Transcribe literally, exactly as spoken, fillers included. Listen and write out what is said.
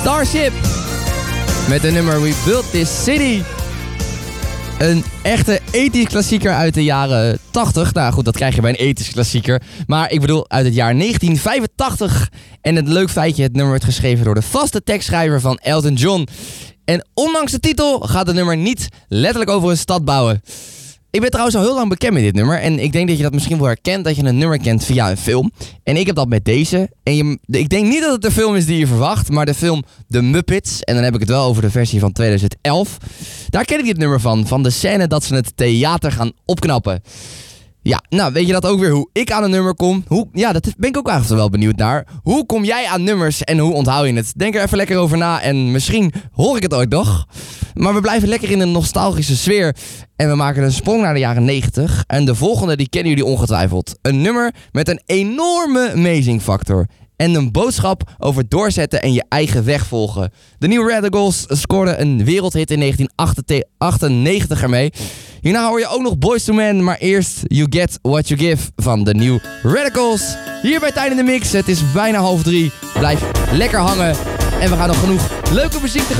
Starship met de nummer We Built This City. Een echte ethisch klassieker uit de jaren tachtig. Nou goed, dat krijg je bij een ethisch klassieker. Maar ik bedoel uit het jaar negentien vijfentachtig. En het leuk feitje, het nummer werd geschreven door de vaste tekstschrijver van Elton John. En ondanks de titel gaat het nummer niet letterlijk over een stad bouwen. Ik ben trouwens al heel lang bekend met dit nummer. En ik denk dat je dat misschien wel herkent, dat je een nummer kent via een film. En ik heb dat met deze. En je, ik denk niet dat het de film is die je verwacht, maar de film The Muppets. En dan heb ik het wel over de versie van tweeduizend elf. Daar ken ik dit nummer van. Van de scène dat ze het theater gaan opknappen. Ja, nou weet je dat ook weer hoe ik aan een nummer kom? Hoe, ja, dat ben ik ook eigenlijk wel benieuwd naar. Hoe kom jij aan nummers en hoe onthoud je het? Denk er even lekker over na en misschien hoor ik het ooit nog. Maar we blijven lekker in een nostalgische sfeer. En we maken een sprong naar de jaren negentig. En de volgende die kennen jullie ongetwijfeld. Een nummer met een enorme amazing factor. En een boodschap over doorzetten en je eigen weg volgen. De New Radicals scoorden een wereldhit in negentien achtennegentig ermee. Hierna hoor je ook nog Boyz two Men, maar eerst You Get What You Give van de New Radicals. Hier bij Tijn in de Mix, het is bijna half drie. Blijf lekker hangen en we gaan nog genoeg leuke muziek te